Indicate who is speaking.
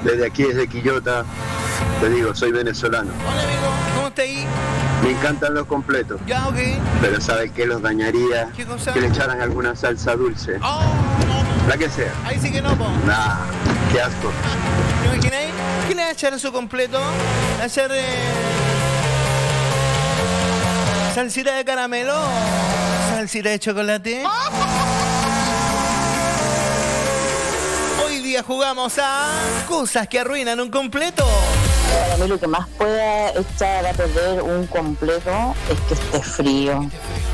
Speaker 1: Desde aquí, desde Quillota, te digo, soy venezolano.
Speaker 2: Hola amigo, ¿cómo está ahí?
Speaker 1: Me encantan los completos.
Speaker 2: Ya, ok.
Speaker 1: Pero ¿sabes qué los dañaría?
Speaker 2: ¿Qué cosa?
Speaker 1: Que le echaran alguna salsa dulce.
Speaker 2: Oh, no.
Speaker 1: La que sea.
Speaker 2: Ahí sí que no, po.
Speaker 1: Nah, qué asco.
Speaker 2: ¿Te imagináis? ¿Qué le va a echar a su completo? ¿Va a echar salsita de caramelo? ¿Salsita de chocolate? Hoy día jugamos a cosas que arruinan un completo.
Speaker 3: Para mí lo que más pueda echar a perder un completo es que esté frío.